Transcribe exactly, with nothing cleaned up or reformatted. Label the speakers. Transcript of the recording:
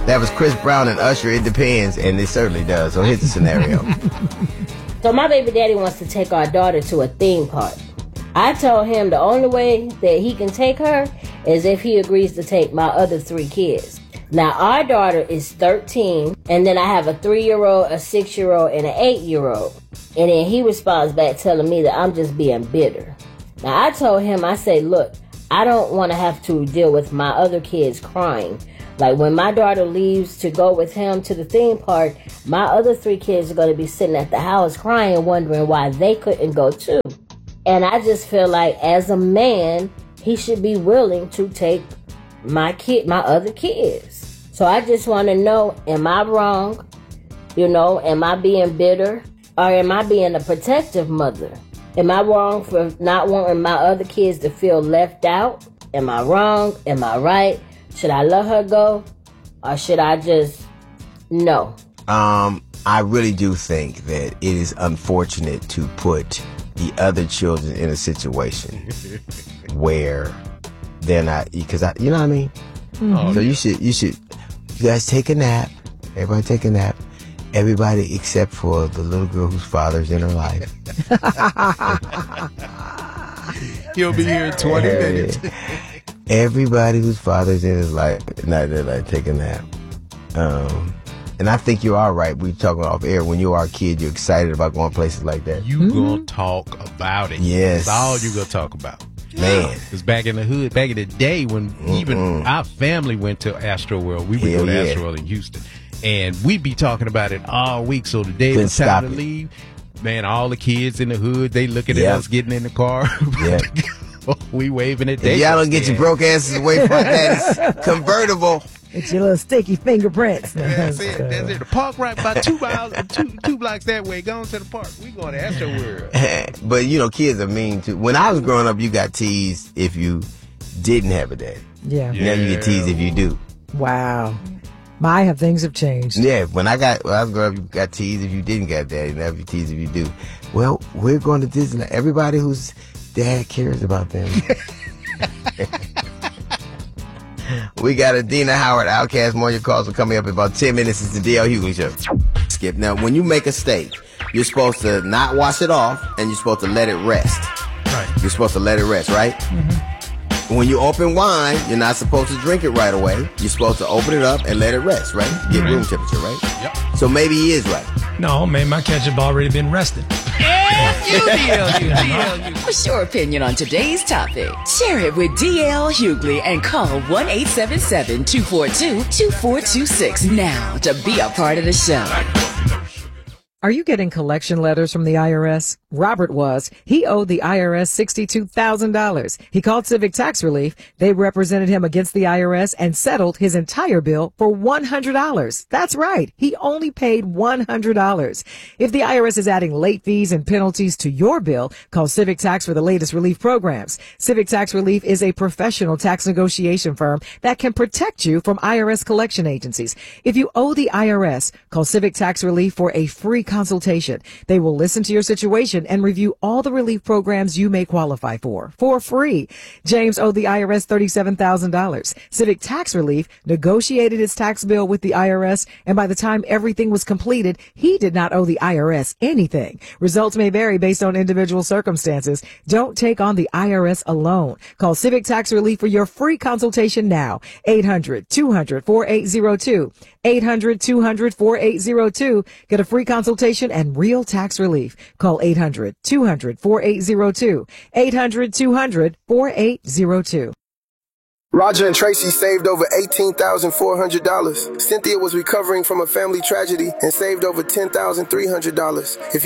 Speaker 1: That was Chris Brown and Usher, It Depends, and it certainly does. So here's the scenario.
Speaker 2: So my baby daddy wants to take our daughter to a theme park. I told him the only way that he can take her is if he agrees to take my other three kids. Now, our daughter is thirteen, and then I have a three-year-old, a six-year-old, and an eight-year-old. And then he responds back telling me that I'm just being bitter. Now, I told him, I say, look, I don't want to have to deal with my other kids crying. Like, when my daughter leaves to go with him to the theme park, my other three kids are going to be sitting at the house crying, wondering why they couldn't go too. And I just feel like, as a man, he should be willing to take my kid, my other kids. So I just want to know, am I wrong? You know, am I being bitter? Or am I being a protective mother? Am I wrong for not wanting my other kids to feel left out? Am I wrong? Am I right? Should I let her go? Or should I just, no?
Speaker 1: Um, I really do think that it is unfortunate to put the other children in a situation where they're not, because I, you know what I mean? Mm-hmm. So you should, you should, you guys take a nap. Everybody take a nap. Everybody except for the little girl whose father's in her life.
Speaker 3: He'll be here in twenty minutes.
Speaker 1: Everybody whose father's in his life, not that like take a nap. Um, and I think you are right. We talking off air. When you are a kid, you're excited about going places like that.
Speaker 3: You mm-hmm. gonna talk about it.
Speaker 1: Yes,
Speaker 3: that's all you gonna talk about.
Speaker 1: Man,
Speaker 3: because back in the hood, back in the day when Mm-mm. even our family went to Astro World, we would Hell go to yeah. Astro World in Houston, and we'd be talking about it all week. So the day it was time to it. leave, man, all the kids in the hood, they looking yep. at us getting in the car. Yeah. We waving it.
Speaker 1: If y'all don't get your broke asses away from that convertible.
Speaker 4: It's your little sticky fingerprints.
Speaker 3: Yeah, that's it. That's it. The park right about two miles, two two blocks that way. Going to the park. We going to Astro World.
Speaker 1: But you know, kids are mean too. When I was growing up, you got teased if you didn't have a daddy.
Speaker 4: Yeah.
Speaker 1: Now you get teased if you do.
Speaker 4: Wow. My have things have changed.
Speaker 1: Yeah. When I got when I was growing up, you got teased if you didn't get a daddy. Now you teased if you do. Well, we're going to Disneyland. Everybody whose dad cares about them. We got Adina Howard, Outcast. More of your calls are coming up in about ten minutes. It's the D L Hughley Show. Skip. Now, when you make a steak, you're supposed to not wash it off, and you're supposed to let it rest.
Speaker 3: Right.
Speaker 1: You're supposed to let it rest, right? Mm-hmm. When you open wine, you're not supposed to drink it right away. You're supposed to open it up and let it rest, right? Get right. room temperature, right?
Speaker 3: Yep.
Speaker 1: So maybe he is right.
Speaker 5: No, man, my ketchup already been rested.
Speaker 6: What's your opinion on today's topic? Share it with D L Hughley and call one eight seven seven, two four two, two four two six now to be a part of the show.
Speaker 4: Are you getting collection letters from the I R S? Robert was. He owed the I R S sixty-two thousand dollars. He called Civic Tax Relief. They represented him against the I R S and settled his entire bill for one hundred dollars. That's right. He only paid one hundred dollars. If the I R S is adding late fees and penalties to your bill, call Civic Tax for the latest relief programs. Civic Tax Relief is a professional tax negotiation firm that can protect you from I R S collection agencies. If you owe the I R S, call Civic Tax Relief for a free consultation. They will listen to your situation and review all the relief programs you may qualify for, for free. James owed the I R S thirty-seven thousand dollars. Civic Tax Relief negotiated his tax bill with the I R S, and by the time everything was completed, he did not owe the I R S anything. Results may vary based on individual circumstances. Don't take on the I R S alone. Call Civic Tax Relief for your free consultation now. eight hundred, two hundred, forty-eight oh two. eight hundred, two hundred, forty-eight oh two. Get a free consultation and real tax relief. Call eight hundred, two hundred, forty-eight oh two. eight hundred, two hundred, forty-eight oh two.
Speaker 7: Roger and Tracy saved over eighteen thousand four hundred dollars. Cynthia was recovering from a family tragedy and saved over ten thousand three hundred dollars. If you